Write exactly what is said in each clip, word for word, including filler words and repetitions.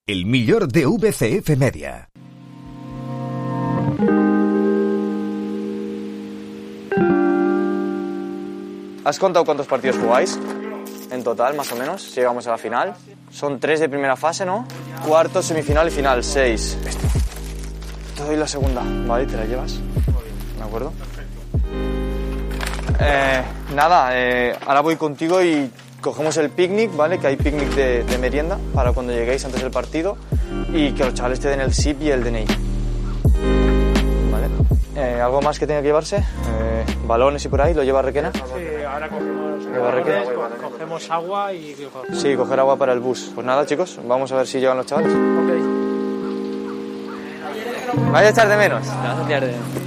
El millor de V C F Media. ¿Has contado cuántos partidos jugáis? En total, más o menos, si llegamos a la final. Son tres de primera fase, ¿no? Cuarto, semifinal y final, seis. Te doy la segunda, ¿vale? ¿Te la llevas? ¿De acuerdo? Eh, nada, eh, ahora voy contigo y cogemos el picnic, ¿vale? Que hay picnic de, de merienda para cuando lleguéis antes del partido y que los chavales te den el S I P y el D N I. ¿Vale? Eh, ¿Algo más que tenga que llevarse? Eh, ¿Balones y por ahí? ¿Lo lleva Requena? Sí, ahora cogemos, balones, co cogemos agua y... Sí, coger agua para el bus. Pues nada, chicos, vamos a ver si llegan los chavales. Okay. ¿Me vais a echar de menos? Te vas a echar de menos.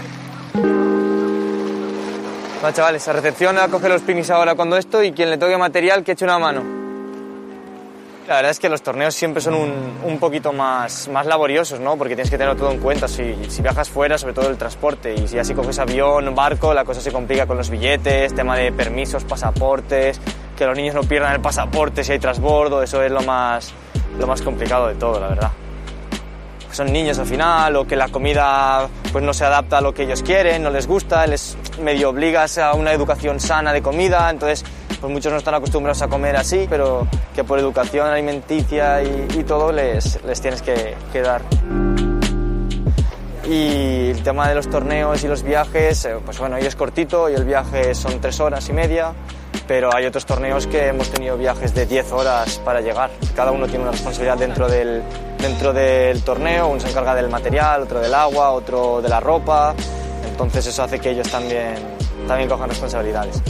Bueno, chavales, a recepción a coger los picnics ahora cuando esto y quien le toque material que eche una mano. La verdad es que los torneos siempre son un, un poquito más, más laboriosos, ¿no? Porque tienes que tenerlo todo en cuenta. Si, si viajas fuera, sobre todo el transporte, y si así coges avión, barco, la cosa se complica con los billetes, tema de permisos, pasaportes, que los niños no pierdan el pasaporte si hay transbordo, eso es lo más, lo más complicado de todo, la verdad. Son niños al final, o que la comida pues no se adapta a lo que ellos quieren, no les gusta, les medio obligas a una educación sana de comida, entonces pues muchos no están acostumbrados a comer así, pero que por educación alimenticia y, y todo les, les tienes que, que dar. Y el tema de los torneos y los viajes, pues bueno, hoy es cortito y el viaje son tres horas y media, pero hay otros torneos que hemos tenido viajes de diez horas para llegar. Cada uno tiene una responsabilidad dentro del, dentro del torneo, uno se encarga del material, otro del agua, otro de la ropa, entonces eso hace que ellos también, también cojan responsabilidades.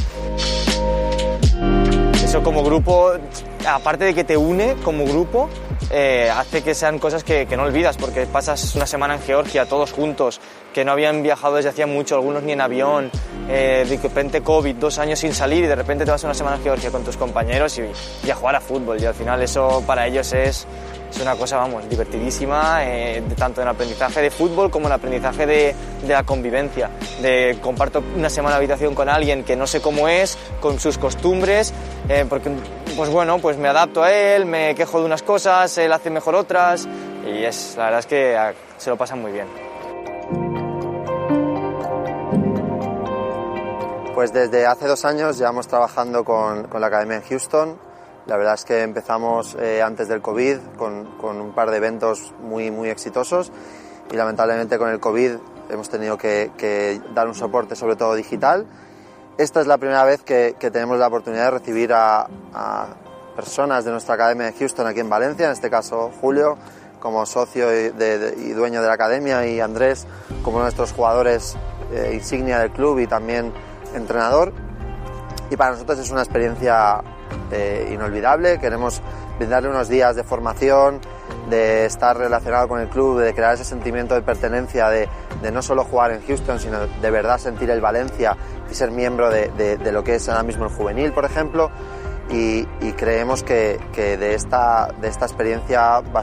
Eso como grupo, aparte de que te une como grupo, eh, hace que sean cosas que, que no olvidas, porque pasas una semana en Georgia todos juntos, que no habían viajado desde hacía mucho, algunos ni en avión, eh, de repente COVID, dos años sin salir y de repente te vas una semana en Georgia con tus compañeros y, y a jugar a fútbol, y al final eso para ellos es, es una cosa, vamos, divertidísima, eh, tanto en el aprendizaje de fútbol como en el aprendizaje de, de la convivencia, de comparto una semana de habitación con alguien que no sé cómo es, con sus costumbres, eh, porque pues bueno, pues me adapto a él, me quejo de unas cosas, él hace mejor otras y es, la verdad es que a, se lo pasan muy bien. Pues desde hace dos años llevamos trabajando con, con la Academia en Houston. La verdad es que empezamos eh, antes del COVID con, con un par de eventos muy, muy exitosos y lamentablemente con el COVID hemos tenido que, que dar un soporte sobre todo digital. Esta es la primera vez que, que tenemos la oportunidad de recibir a, a personas de nuestra Academia de Houston aquí en Valencia, en este caso Julio como socio y, de, de, y dueño de la Academia y Andrés como nuestros jugadores eh, insignia del club y también entrenador, y para nosotros es una experiencia eh, inolvidable. Queremos brindarle unos días de formación, de estar relacionado con el club, de crear ese sentimiento de pertenencia, de, de no solo jugar en Houston, sino de verdad sentir el Valencia y ser miembro de, de, de lo que es ahora mismo el juvenil, por ejemplo, y, y creemos que, que de, esta, de esta experiencia va